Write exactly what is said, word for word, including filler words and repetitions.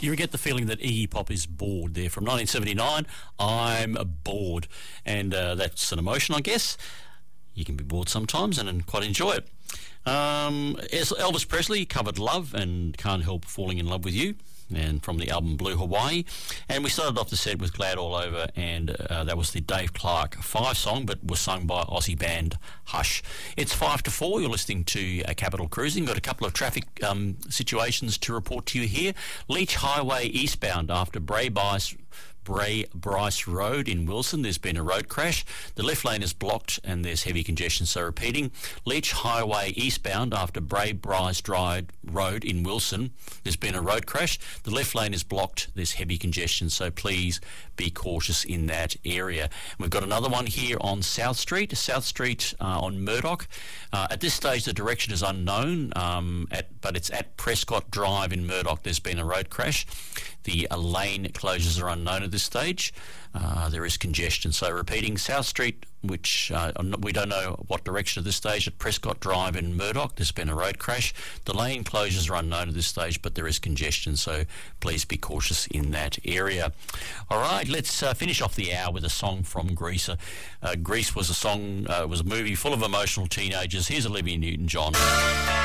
You get the feeling that Iggy Pop is bored there. From nineteen seventy-nine, I'm bored. And uh, that's an emotion, I guess. You can be bored sometimes and, and quite enjoy it. Um, Elvis Presley covered Love and Can't Help Falling in Love with You, and from the album Blue Hawaii. And we started off the set with Glad All Over, and uh, that was the Dave Clark Five song, but was sung by Aussie band Hush. It's five to four. You're listening to uh, Capital Cruising. Got a couple of traffic um, situations to report to you here. Leach Highway eastbound after Bray Bice Bray Bryce Road in Wilson, there's been a road crash. The left lane is blocked and there's heavy congestion. So repeating, Leach Highway eastbound after Bray Bryce Drive Road in Wilson, there's been a road crash. The left lane is blocked. There's heavy congestion. So please be cautious in that area. We've got another one here on South Street, South Street uh, on Murdoch. Uh, at this stage, the direction is unknown, um, at, but it's at Prescott Drive in Murdoch. There's been a road crash. The uh, lane closures are unknown at this stage. Uh, there is congestion. So repeating, South Street, which uh, we don't know what direction at this stage, at Prescott Drive in Murdoch, there's been a road crash. The lane closures are unknown at this stage, but there is congestion, so please be cautious in that area. All right, let's uh, finish off the hour with a song from Grease. Uh, Grease was a song, uh, was a movie full of emotional teenagers. Here's Olivia Newton-John.